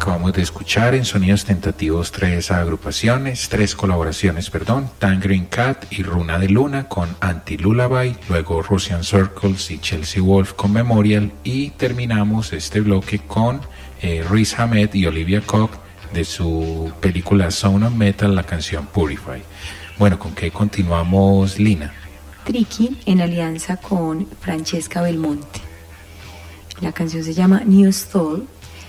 Acabamos de escuchar en Sonidos Tentativos tres colaboraciones, Tangerine Cat y Runa de Luna con Anti-Lullaby, luego Russian Circles y Chelsea Wolfe con Memorial, y terminamos este bloque con Riz Ahmed y Olivia Cook de su película Sound of Metal, la canción Purify. Bueno, ¿con qué continuamos, Lina? Tricky en alianza con Francesca Belmonte. La canción se llama New Soul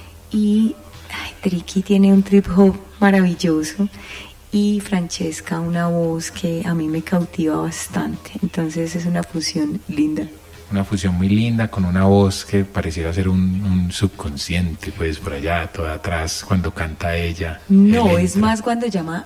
y Tricky tiene un trip hop maravilloso y Francesca una voz que a mí me cautiva bastante. Entonces es una fusión linda. Una fusión muy linda con una voz que pareciera ser un subconsciente, pues por allá, toda atrás, cuando canta ella. No, es más cuando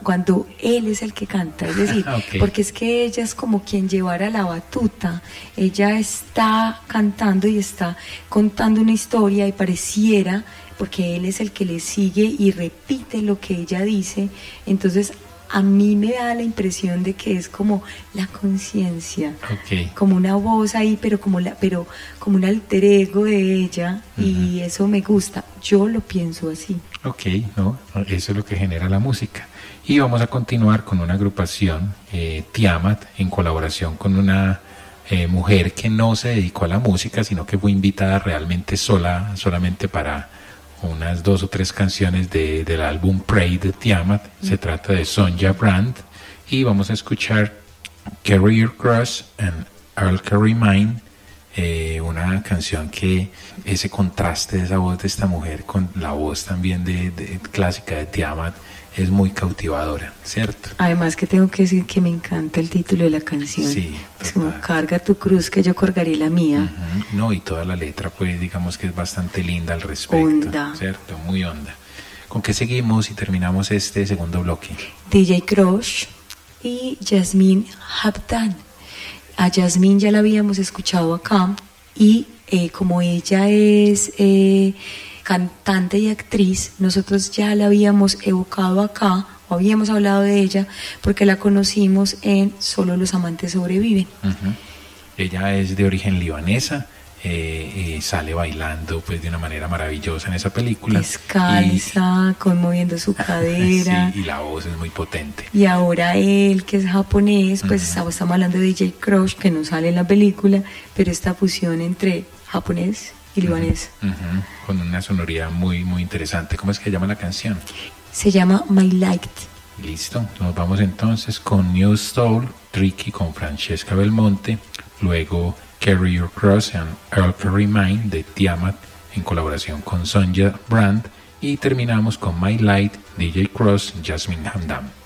él es el que canta, es decir, okay. Porque es que ella es como quien llevara la batuta, ella está cantando y está contando una historia y pareciera, porque él es el que le sigue y repite lo que ella dice, entonces a mí me da la impresión de que es como la conciencia, okay. Como una voz ahí, pero como un alter ego de ella, uh-huh. Y eso me gusta, yo lo pienso así. Ok, no, eso es lo que genera la música. Y vamos a continuar con una agrupación, Tiamat, en colaboración con una mujer que no se dedicó a la música, sino que fue invitada realmente solamente para unas 2 o 3 canciones del álbum Pray de Tiamat. Se trata de Sonja Brand y vamos a escuchar Carry Your Cross and I'll Carry Mine, una canción que ese contraste de esa voz de esta mujer con la voz también de clásica de Tiamat es muy cautivadora, ¿cierto? Además que tengo que decir que me encanta el título de la canción. Sí, es como carga tu cruz que yo cargaré la mía. Uh-huh. No, y toda la letra pues digamos que es bastante linda al respecto. Honda. ¿Cierto? Muy honda. ¿Con qué seguimos y terminamos este segundo bloque? DJ Crush y Jasmine Habdan. A Jasmine ya la habíamos escuchado acá y como ella es cantante y actriz, nosotros ya la habíamos evocado acá, o habíamos hablado de ella, porque la conocimos en Solo los amantes sobreviven. Uh-huh. Ella es de origen libanesa, sale bailando pues de una manera maravillosa en esa película. Descalza, conmoviendo su cadera. Sí, y la voz es muy potente. Y ahora él, que es japonés, pues uh-huh. Estamos hablando de DJ Crush, que no sale en la película, pero esta fusión entre japonés y libanés. Uh-huh. Uh-huh. Con una sonoridad muy, muy interesante. ¿Cómo es que se llama la canción? Se llama My Light. Listo, nos vamos entonces con New Soul, Tricky con Francesca Belmonte, luego Carry Your Cross and I'll Carry Mine de Tiamat en colaboración con Sonja Brand y terminamos con My Light, DJ Cross, Jasmine Hamdan.